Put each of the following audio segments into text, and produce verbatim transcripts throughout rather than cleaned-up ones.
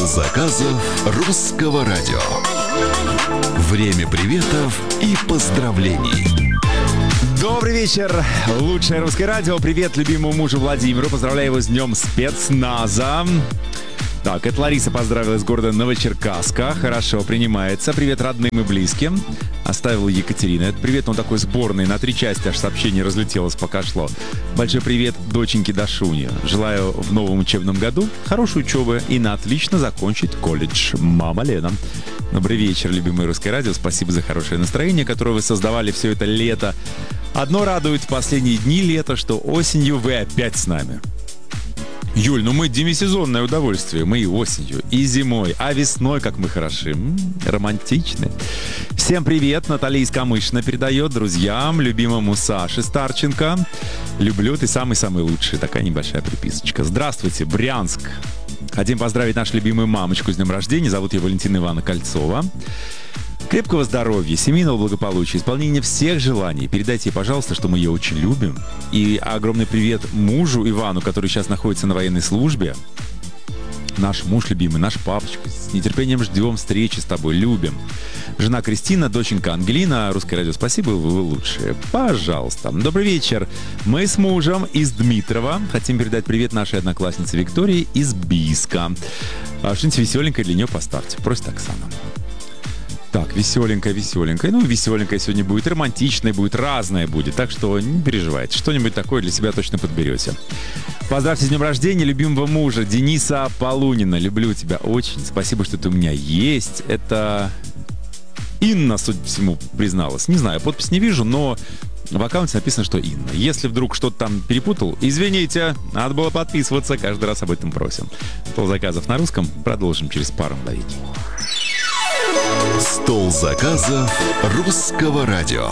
Стол заказов Русского радио. Время приветов и поздравлений. Добрый вечер, лучшее русское радио. Привет любимому мужу Владимиру. Поздравляю его с днем спецназа. Так, это Лариса поздравила из города Новочеркасска. Хорошо, принимается. Привет родным и близким. Оставила Екатерина. Это привет, он такой сборный. На три части аж сообщение разлетелось, пока шло. Большой привет доченьке Дашуне. Желаю в новом учебном году хорошей учебы и на отлично закончить колледж. Мама Лена. Добрый вечер, любимое русское радио. Спасибо за хорошее настроение, которое вы создавали все это лето. Одно радует в последние дни лета, что осенью вы опять с нами. Юль, ну мы демисезонное удовольствие. Мы и осенью, и зимой, а весной как мы хороши. М-м, романтичны. Всем привет. Наталья из Камышина передает друзьям, любимому Саше Старченко. Люблю, ты самый-самый лучший. Такая небольшая приписочка. Здравствуйте, Брянск. Хотим поздравить нашу любимую мамочку с днем рождения. Зовут ее Валентина Ивановна Кольцова. Крепкого здоровья, семейного благополучия, исполнения всех желаний. Передайте ей, пожалуйста, что мы ее очень любим. И огромный привет мужу Ивану, который сейчас находится на военной службе. Наш муж любимый, наш папочка. С нетерпением ждем встречи с тобой, любим. Жена Кристина, доченька Ангелина. Русское радио, спасибо, вы, вы лучшие. Пожалуйста. Добрый вечер. Мы с мужем из Дмитрова хотим передать привет нашей однокласснице Виктории из Бийска. Что-нибудь веселенькое для нее поставьте. Просит Оксана. Так, веселенькая, веселенькая. Ну, веселенькая сегодня будет, романтичная будет, разная будет. Так что не переживайте. Что-нибудь такое для себя точно подберете. Поздравьте с днем рождения любимого мужа Дениса Полунина. Люблю тебя очень. Спасибо, что ты у меня есть. Это Инна, судя по всему, призналась. Не знаю, подпись не вижу, но в аккаунте написано, что Инна. Если вдруг что-то там перепутал, извините, надо было подписываться. Каждый раз об этом просим. Стол заказов на русском продолжим через пару мгновений. Стол заказов Русского радио.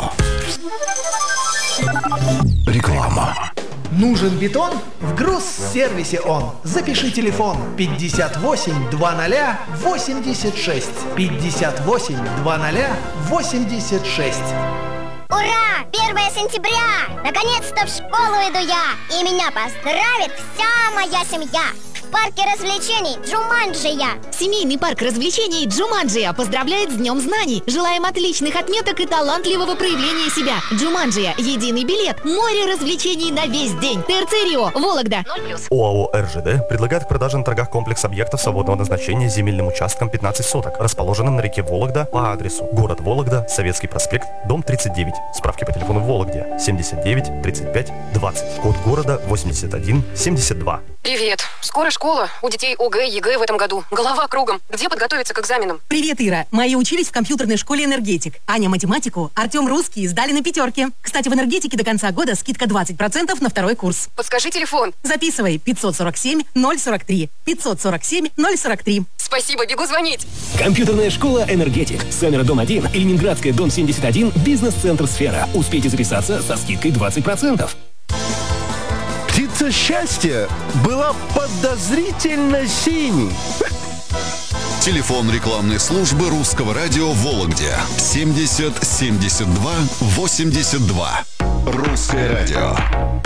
Реклама. Нужен бетон? В Грузсервисе он. Запиши телефон пятьдесят восемь двадцать восемьдесят шесть. пятьдесят восемь двадцать восемьдесят шесть. Ура! первое сентября! Наконец-то в школу иду я! И меня поздравит вся моя семья! В парке развлечений Джуманджия. Семейный парк развлечений Джуманджия поздравляет с Днем знаний. Желаем отличных отметок и талантливого проявления себя. Джуманджия. Единый билет. Море развлечений на весь день. ТРЦ Рио. Вологда. ноль плюс. ОАО «РЖД» предлагает к продаже на торгах комплекс объектов свободного назначения с земельным участком пятнадцать соток, расположенным на реке Вологда по адресу город Вологда, Советский проспект, дом тридцать девять. Справки по телефону в Вологде семьдесят девять тридцать пять двадцать. Код города восемьдесят один семьдесят два. Привет. Скоро школа. У детей ОГЭ, ЕГЭ в этом году. Голова кругом. Где подготовиться к экзаменам? Привет, Ира. Мои учились в компьютерной школе «Энергетик». Аня математику, Артем русский сдали на пятерке. Кстати, в «Энергетике» до конца года скидка двадцать процентов на второй курс. Подскажи телефон. Записывай. пятьсот сорок семь ноль сорок три. пятьсот сорок семь ноль сорок три. Спасибо, бегу звонить. Компьютерная школа «Энергетик». Сенера, дом один, Ленинградская, дом семьдесят один, бизнес-центр «Сфера». Успейте записаться со скидкой двадцать процентов. Птица счастья была подозрительно синей. Телефон рекламной службы Русского радио в Вологде семьдесят семьдесят два восемьдесят два. Русское радио.